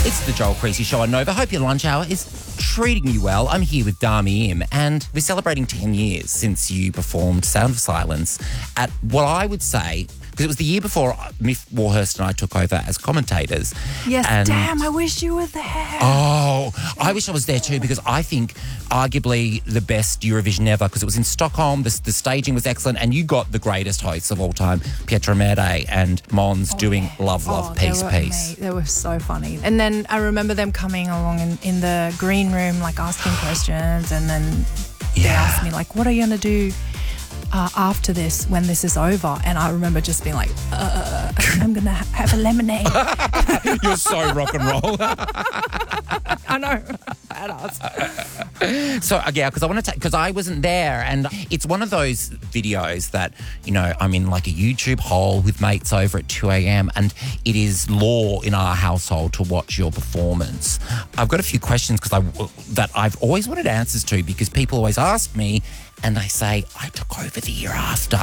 It's the Joel Creasy Show on Nova. Hope your lunch hour is treating you well. I'm here with Dami Im, and we're celebrating 10 years since you performed Sound of Silence at what I would say, because it was the year before Miff Warhurst and I took over as commentators. Yes, and damn, I wish you were there. Oh, I wish I was there too, because I think arguably the best Eurovision ever, because it was in Stockholm, the staging was excellent, and you got the greatest hosts of all time, Pietra Mede and Mons, doing Love, Peace, Peace. They were so funny. And then I remember them coming along in the green room, like asking questions, and then they asked me, like, what are you going to do after this, when this is over? And I remember just being like, I'm going to have a lemonade. You're so rock and roll. I know. Badass. So, yeah, because I want to because I wasn't there, and it's one of those videos that, you know, I'm in like a YouTube hole with mates over at 2 a.m. and it is law in our household to watch your performance. I've got a few questions that I've always wanted answers to, because people always ask me, and I say, I took over the year after.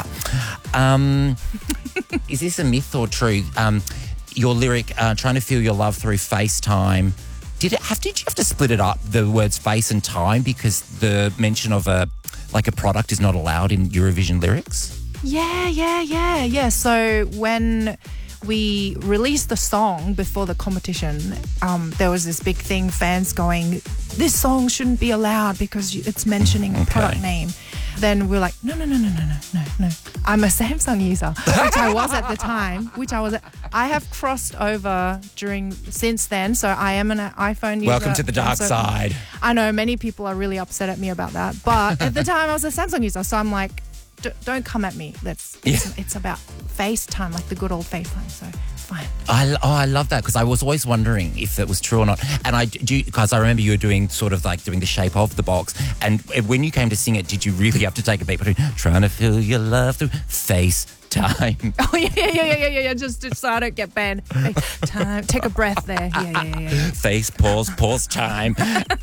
Is this a myth or true? Your lyric, trying to feel your love through FaceTime, did you have to split it up, the words face and time, because the mention of a product is not allowed in Eurovision lyrics? Yeah. So when we released the song before the competition, there was this big thing, fans going, this song shouldn't be allowed because it's mentioning a product name. Then we're like, no. I'm a Samsung user, which I was at the time, I have crossed over since then, so I am an iPhone user. Welcome to the dark side. I know many people are really upset at me about that, but at the time I was a Samsung user, so I'm like, don't come at me. It's about FaceTime, like the good old FaceTime, so fine. I love that, because I was always wondering if that was true or not. And because I remember you were doing the shape of the box. And when you came to sing it, did you really have to take a beat between trying to feel your love through FaceTime? Oh, yeah. Just so I don't get banned. FaceTime. Take a breath there. Yeah. Face, pause time.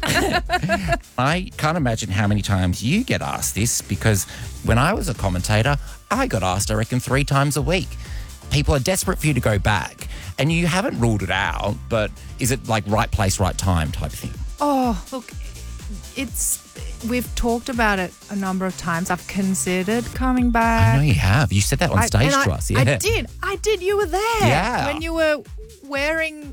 I can't imagine how many times you get asked this, because when I was a commentator, I got asked, I reckon, 3 times a week. People are desperate for you to go back, and you haven't ruled it out, but is it like right place, right time type of thing? Oh, look, we've talked about it a number of times. I've considered coming back. I know you have. You said that on stage to us. Yeah. I did. You were there. Yeah. When you were wearing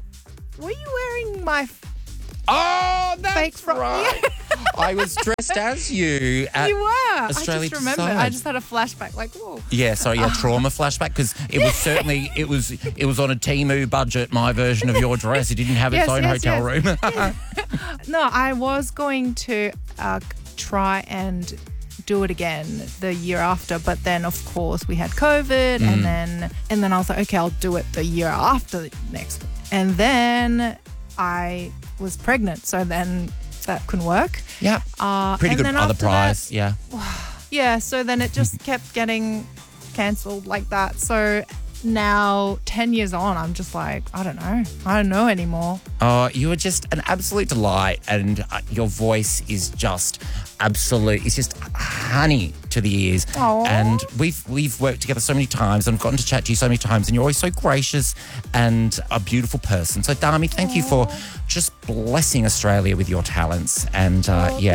my Oh, that's fake right. I was dressed as you at Australia I just remember. Decide. I just had a flashback, like, whoa. Yeah, sorry, a trauma flashback, because it was certainly, it was on a Temu budget, my version of your dress. It didn't have its own hotel room. No, I was going to try and do it again the year after, but then of course we had COVID, and then I was like, okay, I'll do it the year after the next one. And then I was pregnant, so then that couldn't work. Yeah. Pretty good other prize. Yeah, so then it just kept getting cancelled like that. So now, 10 years on, I'm just like, I don't know anymore. Oh, you are just an absolute delight, and your voice is just absolute. It's just honey to the ears. Aww. And we've worked together so many times, and I've gotten to chat to you so many times, and you're always so gracious and a beautiful person. So, Dami, thank you for just blessing Australia with your talents. And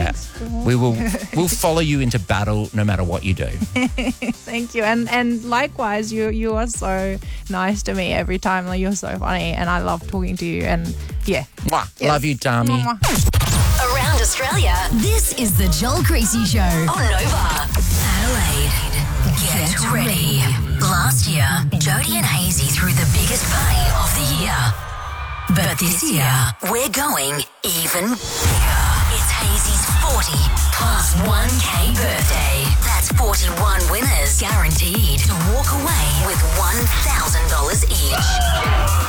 we'll follow you into battle no matter what you do. Thank you, and likewise, you are so nice to me every time. Like, you're so funny, and I love talking to you. And Mwah. Love you, Dami. Around Australia, this is the Joel Creasy Show on Nova. Adelaide, get ready. Last year, Jodie and Hazy threw the biggest party of the year. But this year, we're going even bigger. It's Hazy's 40 plus 1K birthday. That's 41 winners guaranteed to walk away with $1,000 each.